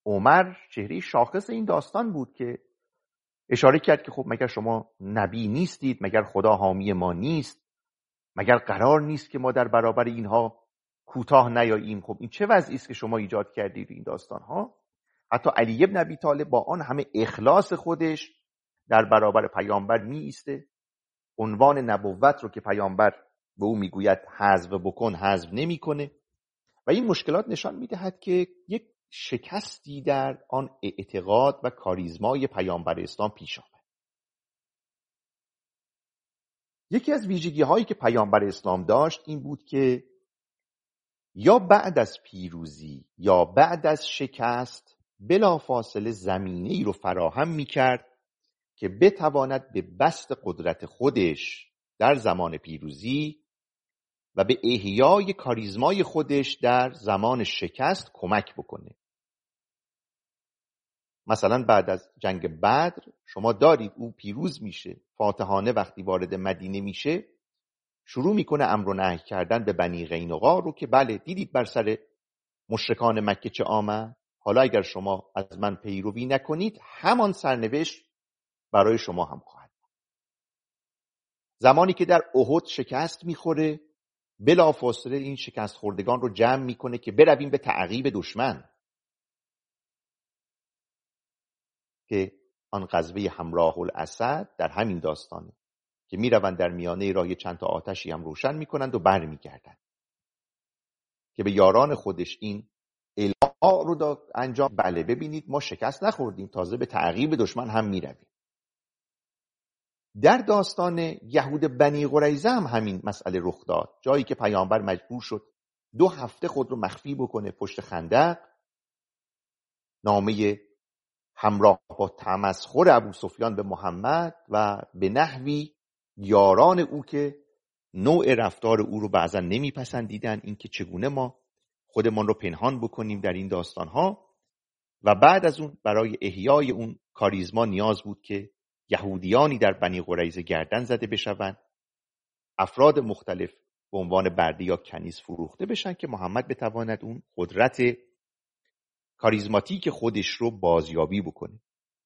عمر چهره شاخص این داستان بود که اشاره کرد که خب مگر شما نبی نیستید؟ مگر خدا حامی ما نیست؟ مگر قرار نیست که ما در برابر اینها کوتاه نیاییم؟ خب این چه وضعی است که شما ایجاد کردید این داستان ها؟ حتی علی ابن ابی طالب با آن همه اخلاص خودش در برابر پیامبر می ایسته، عنوان نبوت رو که پیامبر به او میگوید حذف بکن حذف نمیکنه. و این مشکلات نشان میدهد که یک شکستی در آن اعتقاد و کاریزمای پیامبر اسلام پیش آمد. یکی از ویژگی هایی که پیامبر اسلام داشت این بود که یا بعد از پیروزی یا بعد از شکست بلافاصله زمینه ای رو فراهم میکرد که بتواند به بسط قدرت خودش در زمان پیروزی و به احیای کاریزمای خودش در زمان شکست کمک بکنه. مثلا بعد از جنگ بدر شما دارید او پیروز میشه، فاتحانه وقتی وارد مدینه میشه شروع میکنه امر و نهی کردن به بنی قینقاع رو که بله دیدید بر سر مشرکان مکه چه آمد، حالا اگر شما از من پیروی نکنید همان سرنوشت برای شما هم خواهد. زمانی که در احد شکست میخوره بلافاصله این شکست خوردگان رو جمع میکنه که برویم به تعقیب دشمن، که آن غزوه همراه الاسد در همین داستانه که میروند در میانه راه چند تا آتشی هم روشن میکنند و بر میگردند که به یاران خودش این اعلام رو انجام بله ببینید ما شکست نخوردیم، تازه به تعقیب دشمن هم میرویم. در داستان یهود بنی قریظه هم همین مسئله رخ داد، جایی که پیامبر مجبور شد 2 هفته خود رو مخفی بکنه پشت خندق، نامه همراه با تمسخر ابو سفیان به محمد و به نحوی یاران او که نوع رفتار او رو بعضا نمیپسندیدن، این که چگونه ما خودمان رو پنهان بکنیم در این داستانها. و بعد از اون برای احیای اون کاریزما نیاز بود که یهودیانی در بنی قریظه گردن زده بشوند، افراد مختلف به عنوان برده یا کنیز فروخته بشن که محمد بتواند اون قدرت کاریزماتیک خودش رو بازیابی بکنه.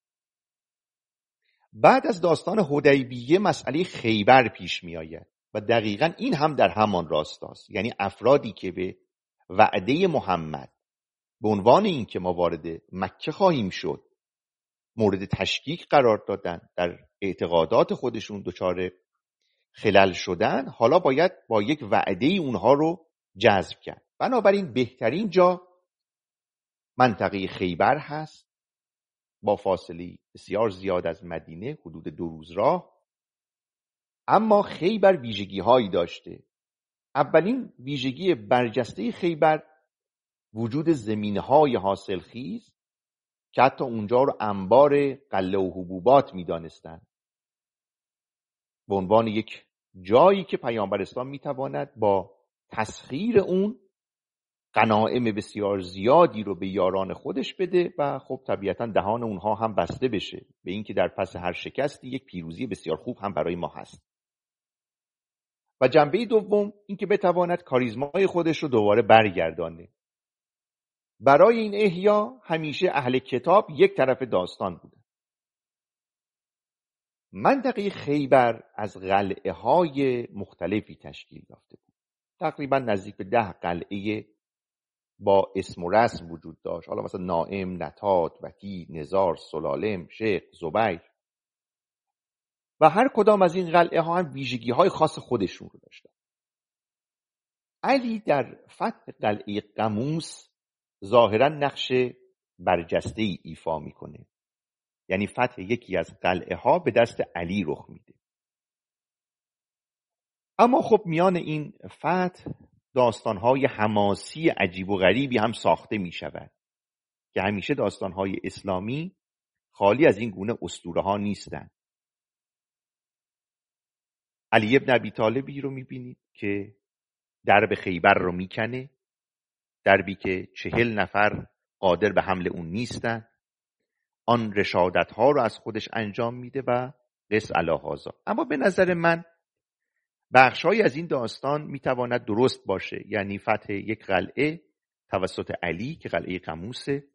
بعد از داستان حدیبیه مسئله خیبر پیش می آید و دقیقاً این هم در همان راستاست، یعنی افرادی که به وعده محمد به عنوان این که ما وارد مکه خواهیم شد مورد تشکیک قرار دادن، در اعتقادات خودشون دچار خلل شدن، حالا باید با یک وعده اونها رو جذب کرد. بنابراین بهترین جا منطقه خیبر هست، با فاصله بسیار زیاد از مدینه، حدود 2 روز راه. اما خیبر ویژگی هایی داشته. اولین ویژگی برجسته خیبر وجود زمینهای حاصلخیز که حتی اونجا رو انبار غله و حبوبات می‌دانستند، به عنوان یک جایی که پیامبر اسلام میتواند با تسخیر اون غنایم بسیار زیادی رو به یاران خودش بده و خب طبیعتا دهان اونها هم بسته بشه به این که در پس هر شکستی یک پیروزی بسیار خوب هم برای ما هست. و جنبه دوم این که بتواند کاریزمای خودش رو دوباره برگردانه. برای این احیا همیشه اهل کتاب یک طرف داستان بوده. منطقه خیبر از قلعه های مختلفی تشکیل یافته بود. تقریبا نزدیک به 10 قلعه با اسم و رسم وجود داشت. حالا مثلا نائم، نتات، وتی، نزار، سلالم، شیخ، زبیر. و هر کدام از این قلعه ها هم ویژگی های خاص خودشون رو داشتن. علی در فتح قلعه قموس ظاهرا نقش برجسته ای ایفا میکنه، یعنی فتح یکی از قلعه ها به دست علی رخ میده. اما خب میان این فتح داستانهای حماسی عجیب و غریبی هم ساخته می شود که همیشه داستانهای اسلامی خالی از این گونه اسطوره ها نیستند. علی ابن ابی طالبی رو می بینید که درب خیبر رو می کنه، دربی که 40 نفر قادر به حمل اون نیستن، آن رشادت ها رو از خودش انجام میده و قس علی هذا. اما به نظر من بخش‌هایی از این داستان میتواند درست باشه، یعنی فتح یک قلعه توسط علی که قلعه قموسه